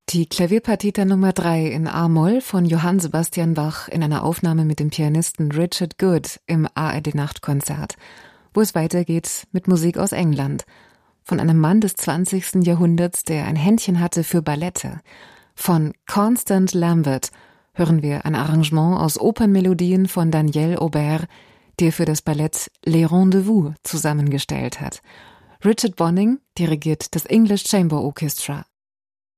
Die Klavierpartita Nummer 3 in A-Moll von Johann Sebastian Bach in einer Aufnahme mit dem Pianisten Richard Good im ARD-Nachtkonzert, wo es weitergeht mit Musik aus England. Von einem Mann des 20. Jahrhunderts, der ein Händchen hatte für Ballette. Von Constant Lambert hören wir ein Arrangement aus Opernmelodien von Daniel Aubert, der für das Ballett Les Rendezvous zusammengestellt hat. Richard Bonynge dirigiert das English Chamber Orchestra.